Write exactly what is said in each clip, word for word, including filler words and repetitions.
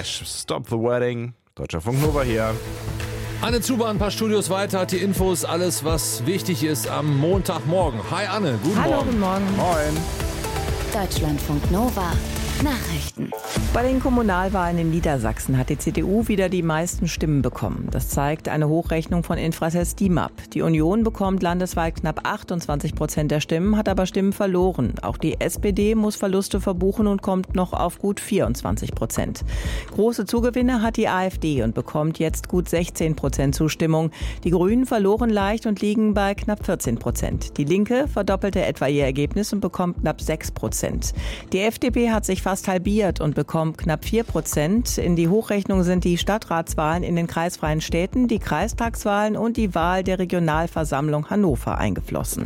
Clash, Stop the Wedding. Deutschlandfunk Nova hier. Anne Zuber, ein paar Studios weiter, hat die Infos, alles was wichtig ist am Montagmorgen. Hi Anne, guten Hallo, Morgen. guten Morgen. Moin. Deutschlandfunk Nova. Nachrichten. Bei den Kommunalwahlen in Niedersachsen hat die C D U wieder die meisten Stimmen bekommen. Das zeigt eine Hochrechnung von Infratest D I M A P. Die Union bekommt landesweit knapp achtundzwanzig Prozent der Stimmen, hat aber Stimmen verloren. Auch die S P D muss Verluste verbuchen und kommt noch auf gut vierundzwanzig Prozent. Große Zugewinne hat die AfD und bekommt jetzt gut sechzehn Prozent Zustimmung. Die Grünen verloren leicht und liegen bei knapp vierzehn Prozent. Die Linke verdoppelte etwa ihr Ergebnis und bekommt knapp sechs Prozent. Die F D P hat sich fast halbiert und bekommt knapp vier Prozent. In die Hochrechnung sind die Stadtratswahlen in den kreisfreien Städten, die Kreistagswahlen und die Wahl der Regionalversammlung Hannover eingeflossen.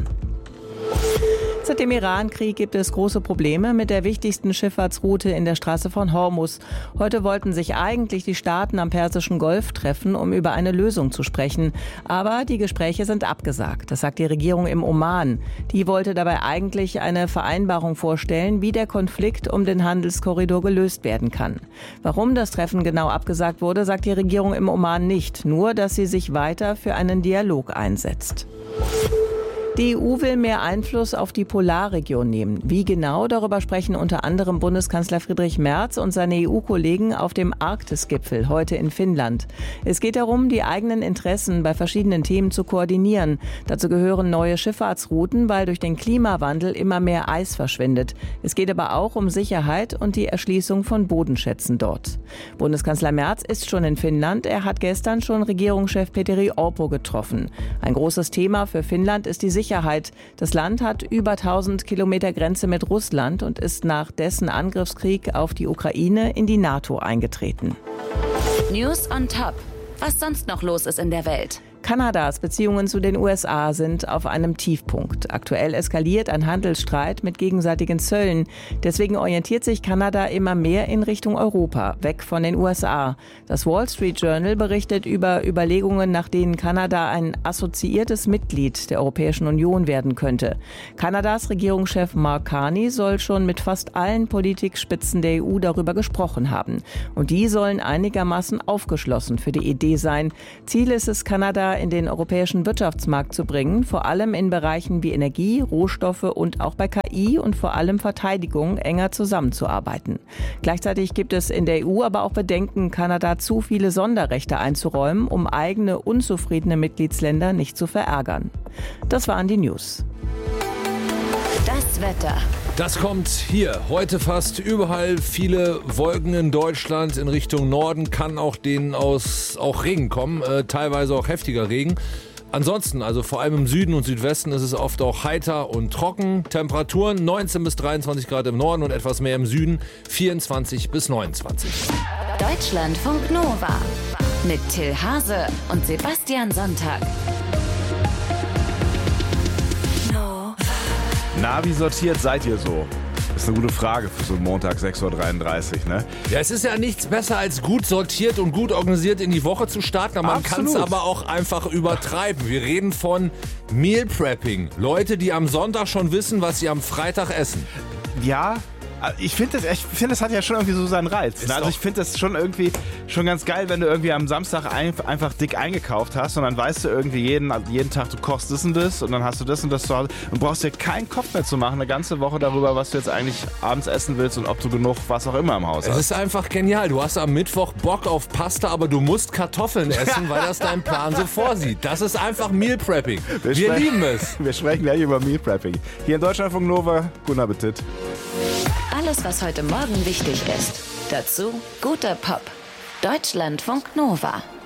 Seit dem Iran-Krieg gibt es große Probleme mit der wichtigsten Schifffahrtsroute in der Straße von Hormuz. Heute wollten sich eigentlich die Staaten am Persischen Golf treffen, um über eine Lösung zu sprechen. Aber die Gespräche sind abgesagt. Das sagt die Regierung im Oman. Die wollte dabei eigentlich eine Vereinbarung vorstellen, wie der Konflikt um den Handelskorridor gelöst werden kann. Warum das Treffen genau abgesagt wurde, sagt die Regierung im Oman nicht. Nur, dass sie sich weiter für einen Dialog einsetzt. Die E U will mehr Einfluss auf die Polarregion nehmen. Wie genau, darüber sprechen unter anderem Bundeskanzler Friedrich Merz und seine E U-Kollegen auf dem Arktis-Gipfel heute in Finnland. Es geht darum, die eigenen Interessen bei verschiedenen Themen zu koordinieren. Dazu gehören neue Schifffahrtsrouten, weil durch den Klimawandel immer mehr Eis verschwindet. Es geht aber auch um Sicherheit und die Erschließung von Bodenschätzen dort. Bundeskanzler Merz ist schon in Finnland. Er hat gestern schon Regierungschef Petteri Orpo getroffen. Ein großes Thema für Finnland ist die Sicherheit. Sicherheit. Das Land hat über tausend Kilometer Grenze mit Russland und ist nach dessen Angriffskrieg auf die Ukraine in die NATO eingetreten. News on Top. Was sonst noch los ist in der Welt? Kanadas Beziehungen zu den U S A sind auf einem Tiefpunkt. Aktuell eskaliert ein Handelsstreit mit gegenseitigen Zöllen. Deswegen orientiert sich Kanada immer mehr in Richtung Europa, weg von den U S A. Das Wall Street Journal berichtet über Überlegungen, nach denen Kanada ein assoziiertes Mitglied der Europäischen Union werden könnte. Kanadas Regierungschef Mark Carney soll schon mit fast allen Politikspitzen der E U darüber gesprochen haben. Und die sollen einigermaßen aufgeschlossen für die Idee sein. Ziel ist es, Kanada in den europäischen Wirtschaftsmarkt zu bringen, vor allem in Bereichen wie Energie, Rohstoffe und auch bei K I und vor allem Verteidigung enger zusammenzuarbeiten. Gleichzeitig gibt es in der E U aber auch Bedenken, Kanada zu viele Sonderrechte einzuräumen, um eigene unzufriedene Mitgliedsländer nicht zu verärgern. Das waren die News. Das Wetter. Das kommt hier heute fast überall, viele Wolken in Deutschland in Richtung Norden, kann auch denen aus auch Regen kommen, äh, teilweise auch heftiger Regen. Ansonsten, also vor allem im Süden und Südwesten, ist es oft auch heiter und trocken. Temperaturen neunzehn bis dreiundzwanzig Grad im Norden und etwas mehr im Süden, vierundzwanzig bis neunundzwanzig. Deutschlandfunk Nova mit Till Hase und Sebastian Sonntag. Na, wie sortiert seid ihr so? Das ist eine gute Frage für so einen Montag, sechs Uhr dreiunddreißig, ne? Ja, es ist ja nichts besser als gut sortiert und gut organisiert in die Woche zu starten, aber man kann es aber auch einfach übertreiben. Wir reden von Meal Prepping. Leute, die am Sonntag schon wissen, was sie am Freitag essen. Ja, ich finde, das, ich find, das hat ja schon irgendwie so seinen Reiz. Ne? Also ich finde das schon irgendwie schon ganz geil, wenn du irgendwie am Samstag ein, einfach dick eingekauft hast und dann weißt du irgendwie jeden, jeden Tag, du kochst das und das und dann hast du das und das zu Hause und brauchst dir keinen Kopf mehr zu machen, eine ganze Woche darüber, was du jetzt eigentlich abends essen willst und ob du genug was auch immer im Haus hast. Es ist einfach genial. Du hast am Mittwoch Bock auf Pasta, aber du musst Kartoffeln essen, weil das dein Plan so vorsieht. Das ist einfach Meal Prepping. Wir, Wir lieben es. Wir sprechen gleich über Meal Prepping. Hier in Deutschlandfunk Nova, guten Appetit. Alles, was heute Morgen wichtig ist. Dazu guter Pop. Deutschlandfunk Nova.